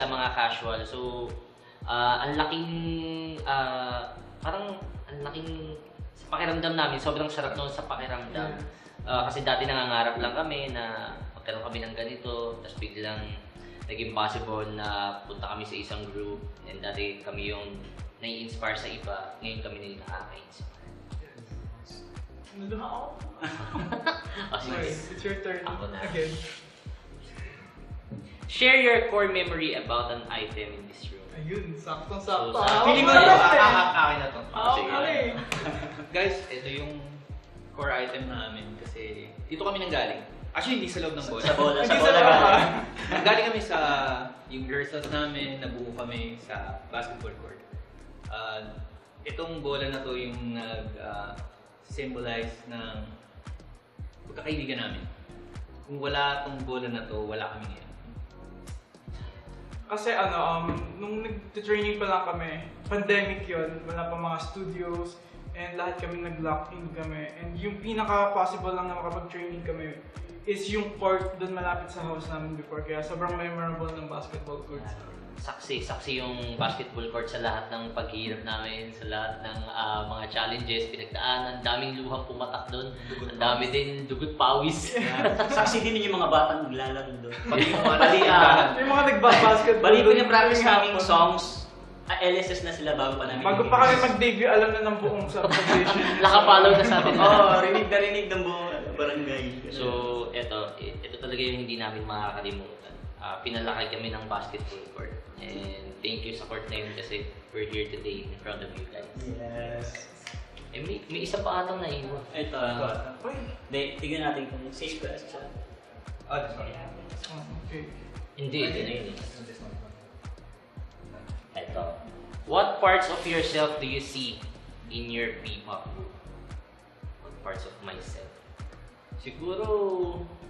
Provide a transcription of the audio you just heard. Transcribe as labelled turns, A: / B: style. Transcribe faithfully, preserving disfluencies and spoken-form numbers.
A: sa mga casual. So, ah, ang laking, ah, parang ang laking sa pakiramdam namin, sobrang sarap noon sa pakiramdam. Ah, kasi dati nangangarap lang kami na magkaroon kami ng ganito, tapos biglang naging possible na punta kami sa isang group, and dati kami yung nai-inspire sa iba, ngayon kami na yung nakaka-inspire.
B: Naluha ako.
A: Oh, sige.
B: It's your turn.
A: Ako na.
B: Again.
A: Share your core memory about an item in this room.
B: Ayun, saktong-sakto.
A: So, sa-
C: Feeling ko,
B: Ako
C: ah,
B: na,
C: ah, ah, akin na to.
B: Ako
C: Sige.
B: na eh.
C: Guys, ito yung core item namin kasi dito kami nanggaling. Actually, hindi sa loob ng bola.
D: Sa bola, sa
B: Hindi
D: bola.
B: sa bola.
C: Nanggaling kami sa yung rehearsals namin, nabuo kami sa basketball court. Uh, itong bola na to yung nag-symbolize ng pagkakaibigan namin. Kung wala tong bola na to, wala kami ngayon.
B: Kasi ano, um, nung nag-training pa lang kami, pandemic yon, wala pa mga studios, and lahat kami nag-lock in kami. And yung pinaka-possible lang na makapag-training kami is yung court doon malapit sa house namin before. Kaya sobrang memorable ng basketball courts.
A: Saksi, saksi yung basketball court sa lahat ng paghihirap namin, sa lahat ng ah, mga challenges, pinagdaanan, daming luhang pumatak doon, ang dami din dugot pawis.
D: Saksi din yung mga batang naglalaro doon.
C: Pati yung mga
D: Bali, ah,
B: Yung mga nagba-basketball
D: bali
B: doon,
D: pinapractice
B: tuwing
D: naming
B: hapon.
D: songs. Ah, L S S na sila bago pa namin.
B: Bago pa kami mag-debut, alam na ng buong subdivision.
A: Nakapollow na sa atin
D: Oo,
A: lahat.
D: oh, rinig na rinig ng buong barangay.
A: So, eto, ito talaga yung hindi namin makakalimutan. Ah, pinalaki kami ng basketball court. And thank you sa court na yun kasi we're here today in front of you guys.
D: Yes.
A: Eh, may, may isa pa atang naiwan.
D: Ito,
B: Uy.
D: hindi, tignan natin kung safe ba siya.
C: Oh, this one.
B: Oh, okay.
A: Hindi, hindi na yun. Eto. What parts of yourself do you see in your P-pop group? What parts of myself? Siguro,